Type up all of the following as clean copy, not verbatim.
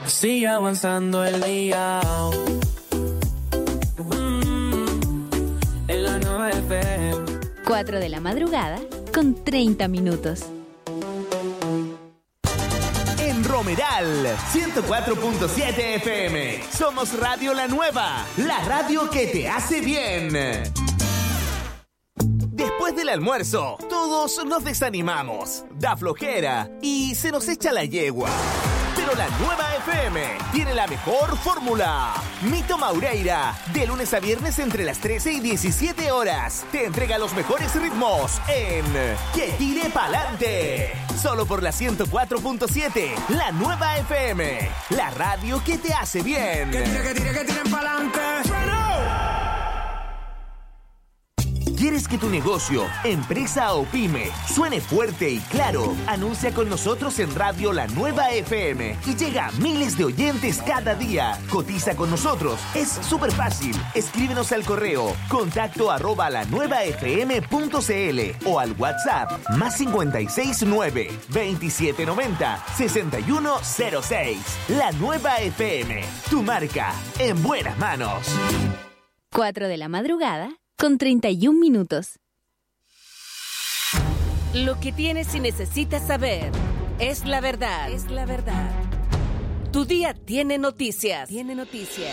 Sigue avanzando el día. En la 9 FM. 4 de la madrugada con 30 minutos. En Romeral 104.7 FM. Somos Radio La Nueva, la radio que te hace bien. Después del almuerzo, todos nos desanimamos, da flojera y se nos echa la yegua. Pero la Nueva FM tiene la mejor fórmula. Mito Maureira, de lunes a viernes entre las 13 y 17 horas, te entrega los mejores ritmos en Que Tire Pa'lante. Solo por la 104.7, la Nueva FM, la radio que te hace bien. Que tiren pa'lante. ¿Quieres que tu negocio, empresa o pyme suene fuerte y claro? Anuncia con nosotros en Radio La Nueva FM y llega a miles de oyentes cada día. Cotiza con nosotros. Es súper fácil. Escríbenos al correo contacto@lanuevafm.cl o al WhatsApp +569 2790 6106. La Nueva FM, tu marca en buenas manos. 4 de la madrugada con 31 minutos. Lo que tienes y necesitas saber es la verdad. Es la verdad. Tu día tiene noticias. Tiene noticias.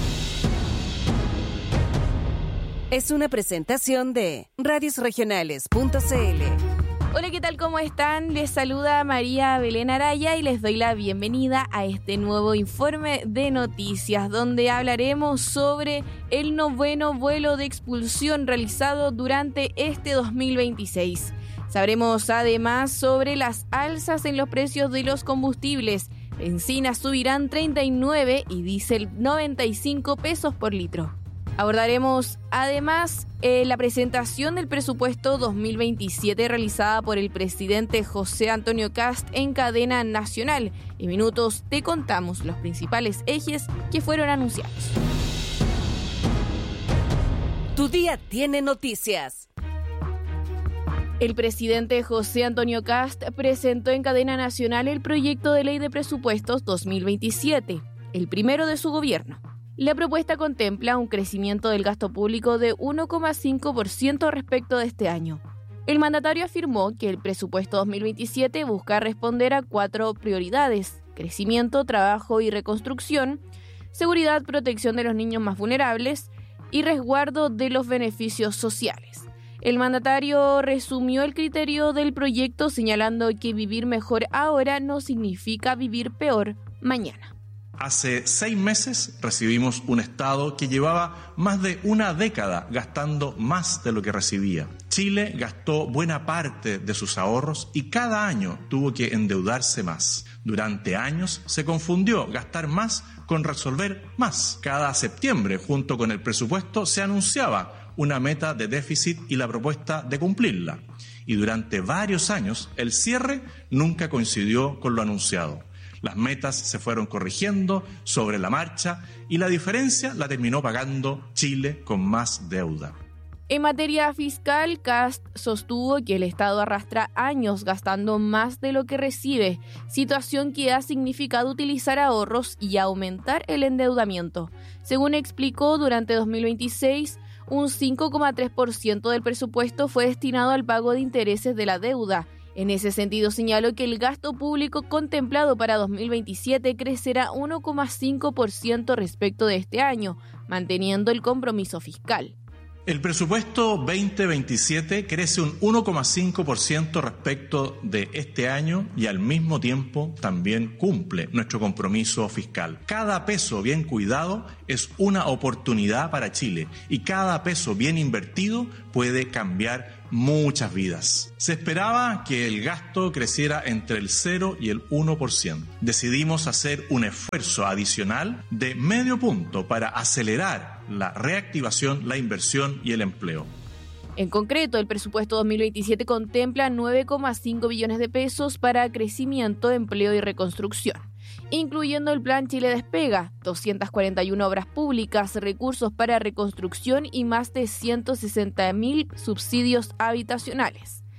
Es una presentación de radiosregionales.cl. Hola, ¿qué tal? ¿Cómo están? Les saluda María Belén Araya y les doy la bienvenida a este nuevo informe de noticias, donde hablaremos sobre el 9º vuelo de expulsión realizado durante este 2026. Sabremos además sobre las alzas en los precios de los combustibles. Bencina subirán 39 y diésel 95 pesos por litro. Abordaremos además la presentación del presupuesto 2027 realizada por el presidente José Antonio Kast en cadena nacional. En minutos te contamos los principales ejes que fueron anunciados. Tu día tiene noticias. El presidente José Antonio Kast presentó en cadena nacional el proyecto de ley de presupuestos 2027, el primero de su gobierno. La propuesta contempla un crecimiento del gasto público de 1,5% respecto de este año. El mandatario afirmó que el presupuesto 2027 busca responder a 4 prioridades: crecimiento, trabajo y reconstrucción, seguridad, protección de los niños más vulnerables y resguardo de los beneficios sociales. El mandatario resumió el criterio del proyecto señalando que vivir mejor ahora no significa vivir peor mañana. Hace 6 meses recibimos un Estado que llevaba más de una década gastando más de lo que recibía. Chile gastó buena parte de sus ahorros y cada año tuvo que endeudarse más. Durante años se confundió gastar más con resolver más. Cada septiembre, junto con el presupuesto, se anunciaba una meta de déficit y la propuesta de cumplirla. Y durante varios años el cierre nunca coincidió con lo anunciado. Las metas se fueron corrigiendo sobre la marcha y la diferencia la terminó pagando Chile con más deuda. En materia fiscal, Kast sostuvo que el Estado arrastra años gastando más de lo que recibe, situación que ha significado utilizar ahorros y aumentar el endeudamiento. Según explicó, durante 2026, un 5,3% del presupuesto fue destinado al pago de intereses de la deuda. En ese sentido, señaló que el gasto público contemplado para 2027 crecerá 1,5% respecto de este año, manteniendo el compromiso fiscal. El presupuesto 2027 crece un 1,5% respecto de este año y al mismo tiempo también cumple nuestro compromiso fiscal. Cada peso bien cuidado es una oportunidad para Chile y cada peso bien invertido puede cambiar muchas vidas. Se esperaba que el gasto creciera entre el 0 y el 1%. Decidimos hacer un esfuerzo adicional de medio punto para acelerar la reactivación, la inversión y el empleo. En concreto, el presupuesto 2027 contempla 9,5 billones de pesos para crecimiento, empleo y reconstrucción, incluyendo el Plan Chile Despega, 241 obras públicas, recursos para reconstrucción y más de 160.000 subsidios habitacionales.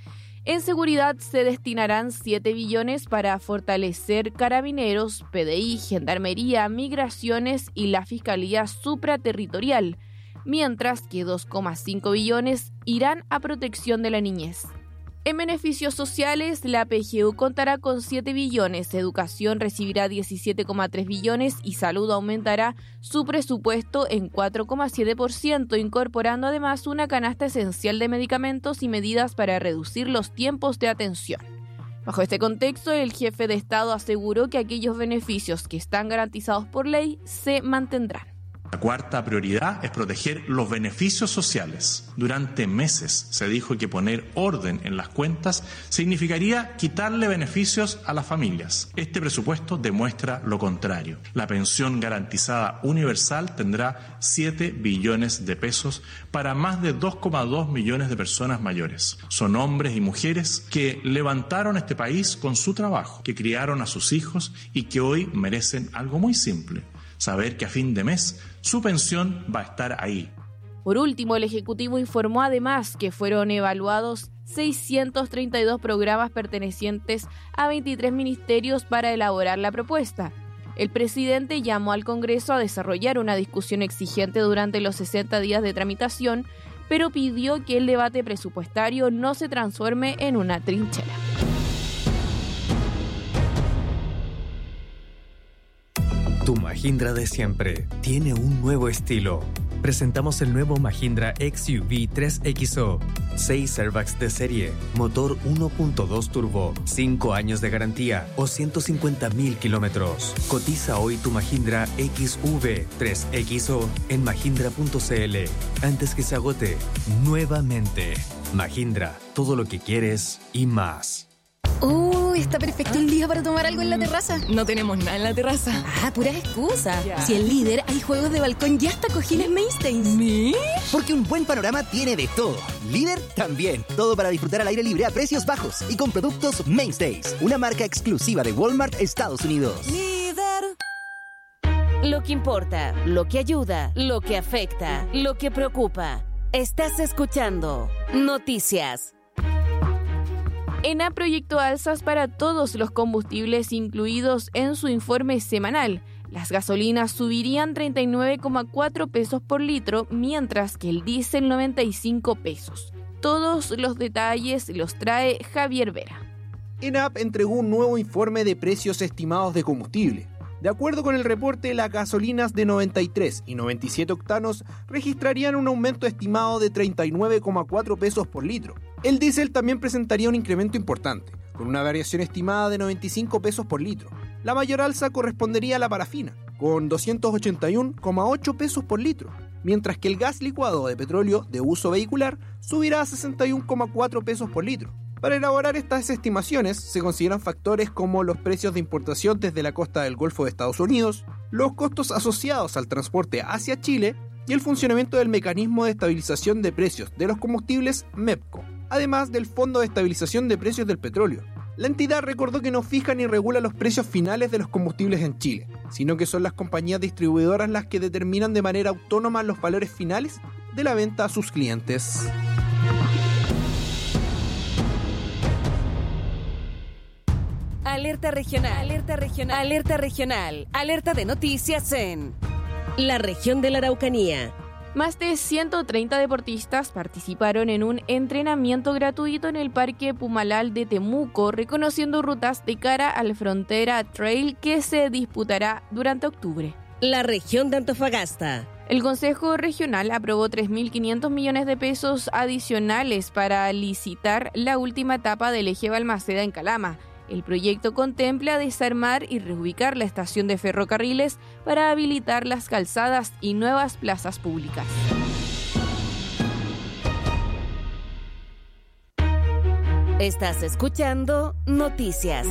En seguridad se destinarán 7 billones para fortalecer Carabineros, PDI, Gendarmería, Migraciones y la Fiscalía Supraterritorial, mientras que 2,5 billones irán a protección de la niñez. En beneficios sociales, la PGU contará con 7 billones, Educación recibirá 17,3 billones y Salud aumentará su presupuesto en 4,7%, incorporando además una canasta esencial de medicamentos y medidas para reducir los tiempos de atención. Bajo este contexto, el jefe de Estado aseguró que aquellos beneficios que están garantizados por ley se mantendrán. La cuarta prioridad es proteger los beneficios sociales. Durante meses se dijo que poner orden en las cuentas significaría quitarle beneficios a las familias. Este presupuesto demuestra lo contrario. La pensión garantizada universal tendrá 7 billones de pesos para más de 2,2 millones de personas mayores. Son hombres y mujeres que levantaron este país con su trabajo, que criaron a sus hijos y que hoy merecen algo muy simple: saber que a fin de mes su pensión va a estar ahí. Por último, el Ejecutivo informó además que fueron evaluados 632 programas pertenecientes a 23 ministerios para elaborar la propuesta. El presidente llamó al Congreso a desarrollar una discusión exigente durante los 60 días de tramitación, pero pidió que el debate presupuestario no se transforme en una trinchera. Tu Mahindra de siempre tiene un nuevo estilo. Presentamos el nuevo Mahindra XUV 3XO. 6 airbags de serie, motor 1.2 turbo, 5 años de garantía o 150,000 kilómetros. Cotiza hoy tu Mahindra XUV 3XO en mahindra.cl antes que se agote nuevamente. Mahindra, todo lo que quieres y más. Está perfecto el día para tomar algo en la terraza. No tenemos nada en la terraza. Puras excusas. Si en Líder hay juegos de balcón y hasta cojines Mainstays. ¿Sí? Porque un buen panorama tiene de todo. Líder también. Todo para disfrutar al aire libre a precios bajos y con productos Mainstays, una marca exclusiva de Walmart Estados Unidos. Líder. Lo que importa, lo que ayuda, lo que afecta, lo que preocupa. Estás escuchando Noticias. ENA proyectó alzas para todos los combustibles incluidos en su informe semanal. Las gasolinas subirían 39,4 pesos por litro, mientras que el diésel 95 pesos. Todos los detalles los trae Javier Vera. ENAP entregó un nuevo informe de precios estimados de combustible. De acuerdo con el reporte, las gasolinas de 93 y 97 octanos registrarían un aumento estimado de 39,4 pesos por litro. El diésel también presentaría un incremento importante, con una variación estimada de 95 pesos por litro. La mayor alza correspondería a la parafina, con 281,8 pesos por litro, mientras que el gas licuado de petróleo de uso vehicular subirá a 61,4 pesos por litro. Para elaborar estas estimaciones se consideran factores como los precios de importación desde la costa del Golfo de Estados Unidos, los costos asociados al transporte hacia Chile y el funcionamiento del mecanismo de estabilización de precios de los combustibles MEPCO, además del Fondo de Estabilización de Precios del Petróleo. La entidad recordó que no fija ni regula los precios finales de los combustibles en Chile, sino que son las compañías distribuidoras las que determinan de manera autónoma los valores finales de la venta a sus clientes. Alerta regional, alerta regional, alerta regional, alerta de noticias en la región de la Araucanía. Más de 130 deportistas participaron en un entrenamiento gratuito en el Parque Pumalal de Temuco, reconociendo rutas de cara al Frontera Trail que se disputará durante octubre. La región de Antofagasta. El Consejo Regional aprobó 3.500 millones de pesos adicionales para licitar la última etapa del eje Balmaceda en Calama. El proyecto contempla desarmar y reubicar la estación de ferrocarriles para habilitar las calzadas y nuevas plazas públicas. Estás escuchando Noticias.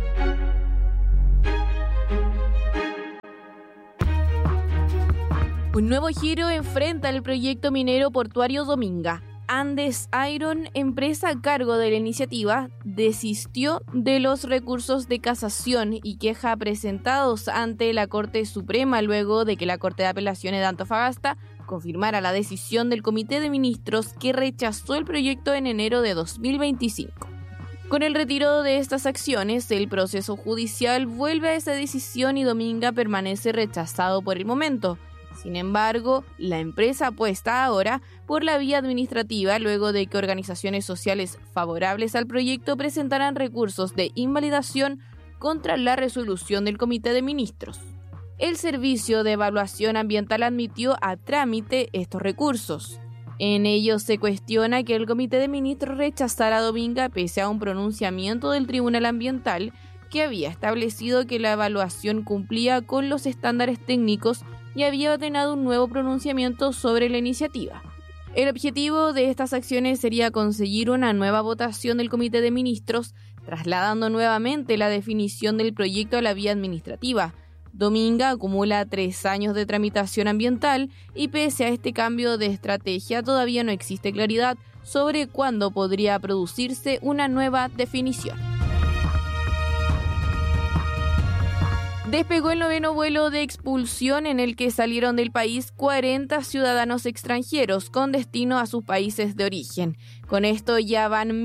Un nuevo giro enfrenta el proyecto minero portuario Dominga. Andes Iron, empresa a cargo de la iniciativa, desistió de los recursos de casación y queja presentados ante la Corte Suprema luego de que la Corte de Apelaciones de Antofagasta confirmara la decisión del Comité de Ministros que rechazó el proyecto en enero de 2025. Con el retiro de estas acciones, el proceso judicial vuelve a esa decisión y Dominga permanece rechazado por el momento. Sin embargo, la empresa apuesta ahora por la vía administrativa luego de que organizaciones sociales favorables al proyecto presentaran recursos de invalidación contra la resolución del Comité de Ministros. El Servicio de Evaluación Ambiental admitió a trámite estos recursos. En ellos se cuestiona que el Comité de Ministros rechazara a Dominga pese a un pronunciamiento del Tribunal Ambiental que había establecido que la evaluación cumplía con los estándares técnicos y había ordenado un nuevo pronunciamiento sobre la iniciativa. El objetivo de estas acciones sería conseguir una nueva votación del Comité de Ministros, trasladando nuevamente la definición del proyecto a la vía administrativa. Dominga acumula 3 años de tramitación ambiental y pese a este cambio de estrategia todavía no existe claridad sobre cuándo podría producirse una nueva definición. Despegó el 9º vuelo de expulsión en el que salieron del país 40 ciudadanos extranjeros con destino a sus países de origen. Con esto ya van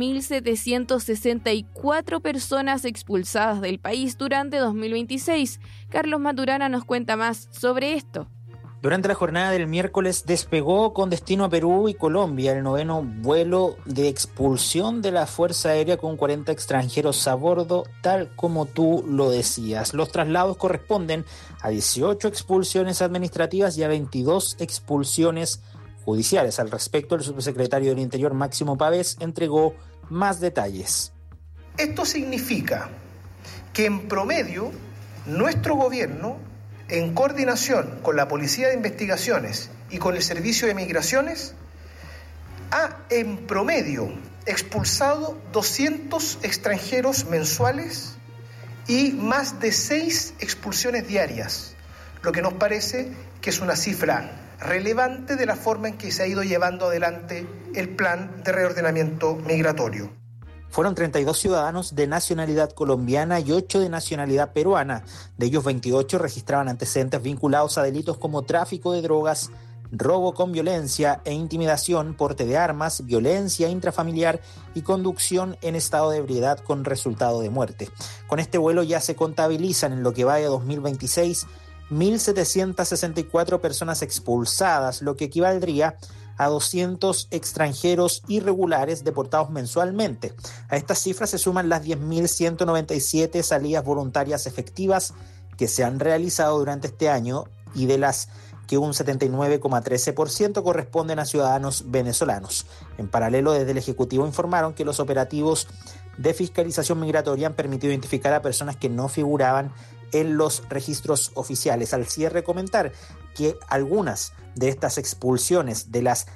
1.764 personas expulsadas del país durante 2026. Carlos Maturana nos cuenta más sobre esto. Durante la jornada del miércoles despegó con destino a Perú y Colombia el 9º vuelo de expulsión de la Fuerza Aérea con 40 extranjeros a bordo, tal como tú lo decías. Los traslados corresponden a 18 expulsiones administrativas y a 22 expulsiones judiciales. Al respecto, el subsecretario del Interior, Máximo Pavés, entregó más detalles. Esto significa que en promedio nuestro gobierno, en coordinación con la Policía de Investigaciones y con el Servicio de Migraciones, ha en promedio expulsado 200 extranjeros mensuales y más de 6 expulsiones diarias, lo que nos parece que es una cifra relevante de la forma en que se ha ido llevando adelante el plan de reordenamiento migratorio. Fueron 32 ciudadanos de nacionalidad colombiana y 8 de nacionalidad peruana. De ellos, 28 registraban antecedentes vinculados a delitos como tráfico de drogas, robo con violencia e intimidación, porte de armas, violencia intrafamiliar y conducción en estado de ebriedad con resultado de muerte. Con este vuelo ya se contabilizan en lo que va de 2026 1.764 personas expulsadas, lo que equivaldría a 200 extranjeros irregulares deportados mensualmente. A estas cifras se suman las 10.197 salidas voluntarias efectivas que se han realizado durante este año y de las que un 79,13% corresponden a ciudadanos venezolanos. En paralelo, desde el Ejecutivo informaron que los operativos de fiscalización migratoria han permitido identificar a personas que no figuraban en los registros oficiales. Al cierre, comentar que algunas de estas expulsiones, de las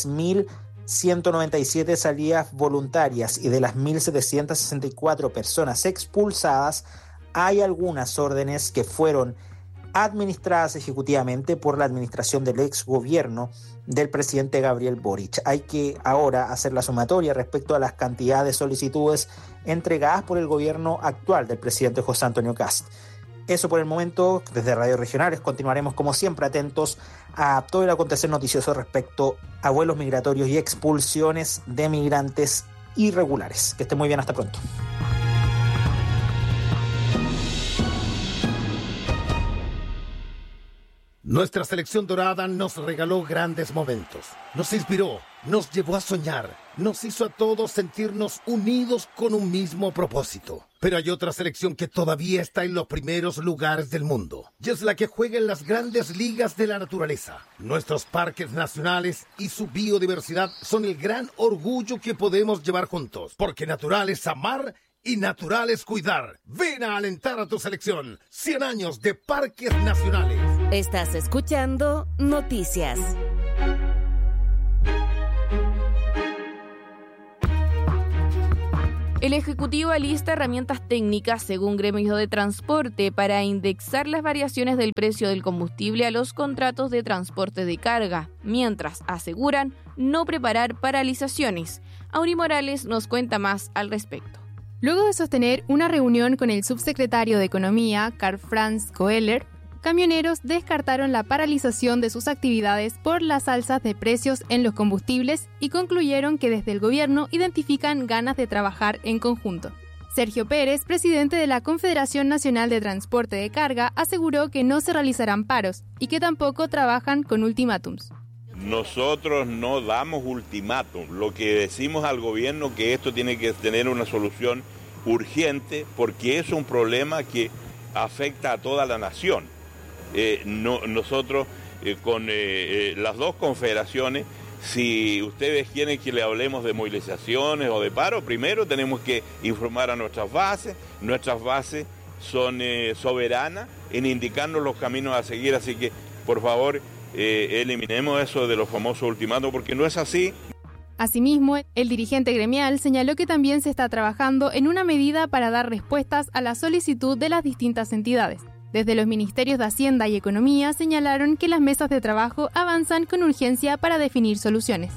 10.197 salidas voluntarias y de las 1.764 personas expulsadas, hay algunas órdenes que fueron administradas ejecutivamente por la administración del ex gobierno del presidente Gabriel Boric. Hay que ahora hacer la sumatoria respecto a las cantidades de solicitudes entregadas por el gobierno actual del presidente José Antonio Kast. Eso por el momento. Desde Radio Regionales continuaremos como siempre atentos a todo el acontecer noticioso respecto a vuelos migratorios y expulsiones de migrantes irregulares. Que esté muy bien, hasta pronto. Nuestra selección dorada nos regaló grandes momentos, nos inspiró, nos llevó a soñar, nos hizo a todos sentirnos unidos con un mismo propósito. Pero hay otra selección que todavía está en los primeros lugares del mundo, y es la que juega en las grandes ligas de la naturaleza. Nuestros parques nacionales y su biodiversidad son el gran orgullo que podemos llevar juntos, porque natural es amar y natural es cuidar. Ven a alentar a tu selección. 100 años de parques nacionales. Estás escuchando Noticias. El Ejecutivo alista herramientas técnicas según gremios de transporte para indexar las variaciones del precio del combustible a los contratos de transporte de carga, mientras aseguran no preparar paralizaciones. Auri Morales nos cuenta más al respecto. Luego de sostener una reunión con el subsecretario de Economía, Karl Franz Goeller, camioneros descartaron la paralización de sus actividades por las alzas de precios en los combustibles y concluyeron que desde el gobierno identifican ganas de trabajar en conjunto. Sergio Pérez, presidente de la Confederación Nacional de Transporte de Carga, aseguró que no se realizarán paros y que tampoco trabajan con ultimátums. Nosotros no damos ultimátum, lo que decimos al gobierno que esto tiene que tener una solución urgente porque es un problema que afecta a toda la nación. Nosotros con las dos confederaciones, si ustedes quieren que le hablemos de movilizaciones o de paro, primero tenemos que informar a nuestras bases son soberanas en indicarnos los caminos a seguir, así que por favor eliminemos eso de los famosos ultimátumos porque no es así. Asimismo, el dirigente gremial señaló que también se está trabajando en una medida para dar respuestas a la solicitud de las distintas entidades. Desde los ministerios de Hacienda y Economía señalaron que las mesas de trabajo avanzan con urgencia para definir soluciones.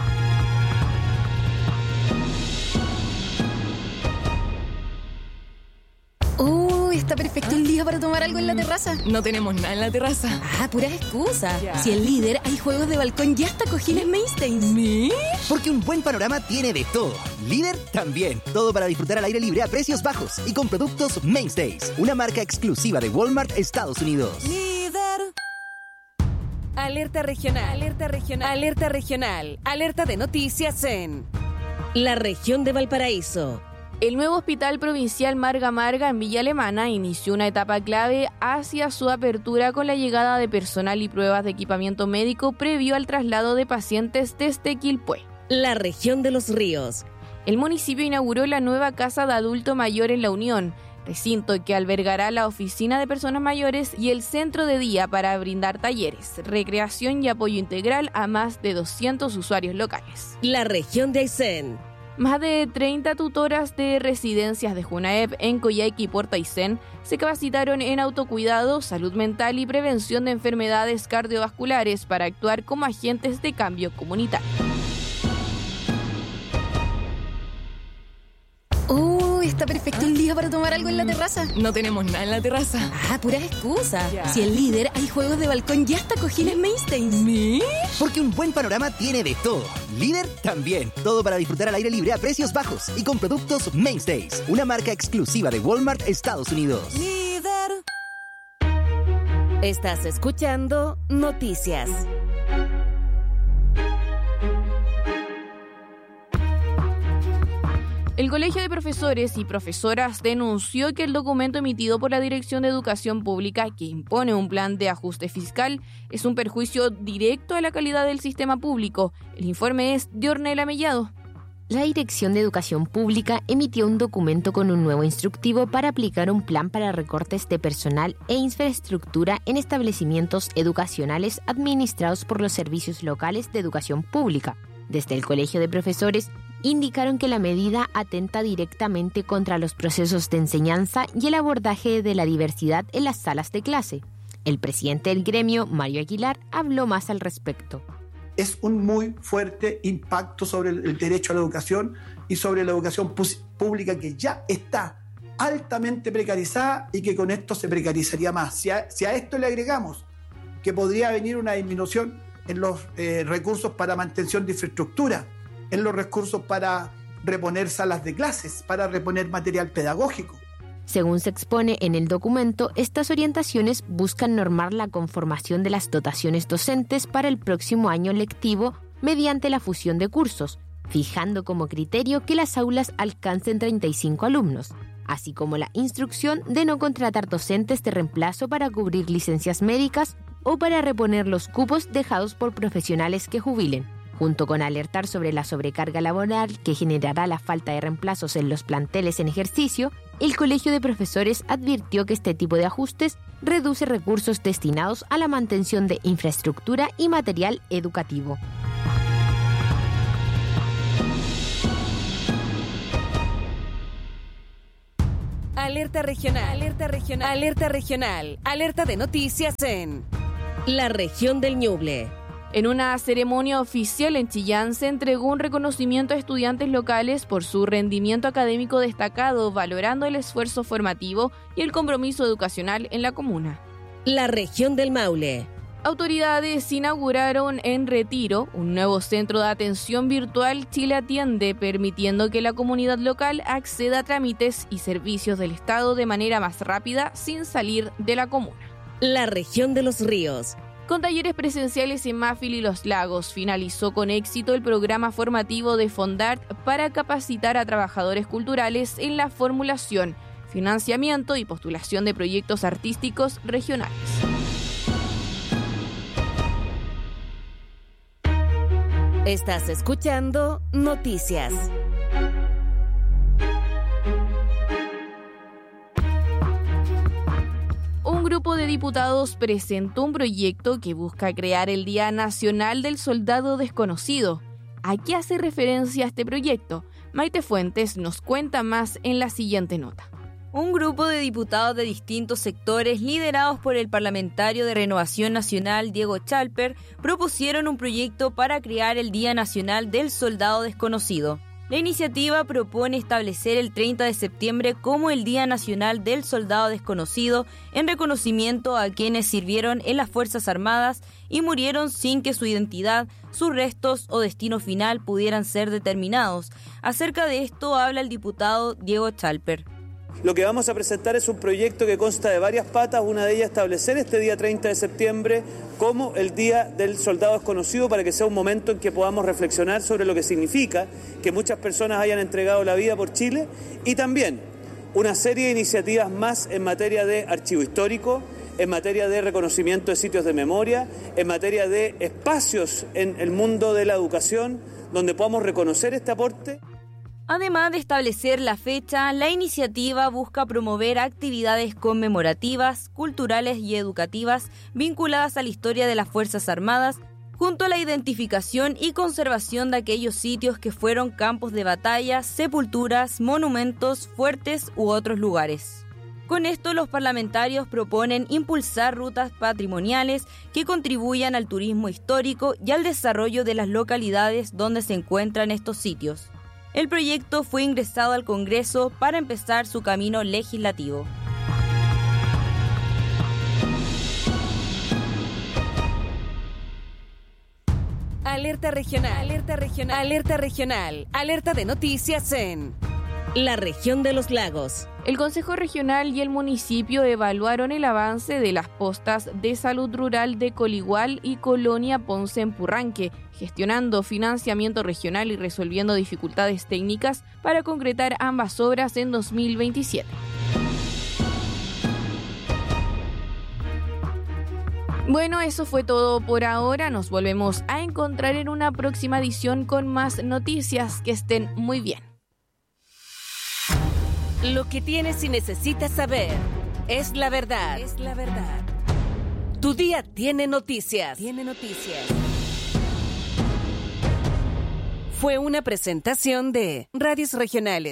Está perfecto el día para tomar algo en la terraza. No tenemos nada en la terraza. Ah, puras excusas. Si en Líder hay juegos de balcón y hasta cojines Mainstays. ¿Sí? Porque un buen panorama tiene de todo. Líder también. Todo para disfrutar al aire libre a precios bajos y con productos Mainstays, una marca exclusiva de Walmart Estados Unidos. Líder. Alerta regional, alerta regional, alerta regional, alerta de noticias en la región de Valparaíso. El nuevo Hospital Provincial Marga Marga en Villa Alemana inició una etapa clave hacia su apertura con la llegada de personal y pruebas de equipamiento médico previo al traslado de pacientes desde Quilpué. La región de Los Ríos. El municipio inauguró la nueva Casa de Adulto Mayor en La Unión, recinto que albergará la oficina de personas mayores y el centro de día para brindar talleres, recreación y apoyo integral a más de 200 usuarios locales. La región de Aysén. Más de 30 tutoras de residencias de Junaep en Coyhaique y Puerto Aysén se capacitaron en autocuidado, salud mental y prevención de enfermedades cardiovasculares para actuar como agentes de cambio comunitario. Está perfecto el día para tomar algo en la terraza. No tenemos nada en la terraza. Ah, puras excusas. Si en Líder hay juegos de balcón y hasta cojines Mainstays. ¿Sí? Porque un buen panorama tiene de todo. Líder también. Todo para disfrutar al aire libre a precios bajos y con productos Mainstays, una marca exclusiva de Walmart Estados Unidos. Líder. Estás escuchando Noticias. El Colegio de Profesores y Profesoras denunció que el documento emitido por la Dirección de Educación Pública, que impone un plan de ajuste fiscal, es un perjuicio directo a la calidad del sistema público. El informe es de Ornella Mellado. La Dirección de Educación Pública emitió un documento con un nuevo instructivo para aplicar un plan para recortes de personal e infraestructura en establecimientos educacionales administrados por los servicios locales de educación pública. Desde el Colegio de Profesores indicaron que la medida atenta directamente contra los procesos de enseñanza y el abordaje de la diversidad en las salas de clase. El presidente del gremio, Mario Aguilar, habló más al respecto. Es un muy fuerte impacto sobre el derecho a la educación y sobre la educación pública que ya está altamente precarizada y que con esto se precarizaría más. Si a esto le agregamos que podría venir una disminución en los recursos para mantención de infraestructura, en los recursos para reponer salas de clases, para reponer material pedagógico. Según se expone en el documento, estas orientaciones buscan normar la conformación de las dotaciones docentes para el próximo año lectivo mediante la fusión de cursos, fijando como criterio que las aulas alcancen 35 alumnos, así como la instrucción de no contratar docentes de reemplazo para cubrir licencias médicas o para reponer los cupos dejados por profesionales que jubilen. Junto con alertar sobre la sobrecarga laboral que generará la falta de reemplazos en los planteles en ejercicio, el Colegio de Profesores advirtió que este tipo de ajustes reduce recursos destinados a la mantención de infraestructura y material educativo. Alerta regional, alerta regional, alerta regional, alerta de noticias en la región del Ñuble. En una ceremonia oficial en Chillán se entregó un reconocimiento a estudiantes locales por su rendimiento académico destacado, valorando el esfuerzo formativo y el compromiso educacional en la comuna. La región del Maule. Autoridades inauguraron en Retiro un nuevo centro de atención virtual Chile Atiende, permitiendo que la comunidad local acceda a trámites y servicios del Estado de manera más rápida sin salir de la comuna. La región de los ríos. Con talleres presenciales en Mafil y Los Lagos, finalizó con éxito el programa formativo de Fondart para capacitar a trabajadores culturales en la formulación, financiamiento y postulación de proyectos artísticos regionales. Estás escuchando Noticias. Un grupo de diputados presentó un proyecto que busca crear el Día Nacional del Soldado Desconocido. ¿A qué hace referencia este proyecto? Maite Fuentes nos cuenta más en la siguiente nota. Un grupo de diputados de distintos sectores, liderados por el parlamentario de Renovación Nacional Diego Chalper, propusieron un proyecto para crear el Día Nacional del Soldado Desconocido. La iniciativa propone establecer el 30 de septiembre como el Día Nacional del Soldado Desconocido en reconocimiento a quienes sirvieron en las Fuerzas Armadas y murieron sin que su identidad, sus restos o destino final pudieran ser determinados. Acerca de esto habla el diputado Diego Chalper. Lo que vamos a presentar es un proyecto que consta de varias patas, una de ellas establecer este día 30 de septiembre como el Día del Soldado Desconocido para que sea un momento en que podamos reflexionar sobre lo que significa que muchas personas hayan entregado la vida por Chile y también una serie de iniciativas más en materia de archivo histórico, en materia de reconocimiento de sitios de memoria, en materia de espacios en el mundo de la educación donde podamos reconocer este aporte. Además de establecer la fecha, la iniciativa busca promover actividades conmemorativas, culturales y educativas vinculadas a la historia de las Fuerzas Armadas, junto a la identificación y conservación de aquellos sitios que fueron campos de batalla, sepulturas, monumentos, fuertes u otros lugares. Con esto, los parlamentarios proponen impulsar rutas patrimoniales que contribuyan al turismo histórico y al desarrollo de las localidades donde se encuentran estos sitios. El proyecto fue ingresado al Congreso para empezar su camino legislativo. Alerta regional, alerta regional, alerta regional, alerta de noticias en la región de los lagos. El Consejo Regional y el municipio evaluaron el avance de las postas de salud rural de Coligual y Colonia Ponce en Purranque, gestionando financiamiento regional y resolviendo dificultades técnicas para concretar ambas obras en 2027. Bueno, eso fue todo por ahora. Nos volvemos a encontrar en una próxima edición con más noticias. Que estén muy bien. Lo que tienes y necesitas saber es la verdad. Es la verdad. Tu día tiene noticias. Tiene noticias. Fue una presentación de Radios Regionales.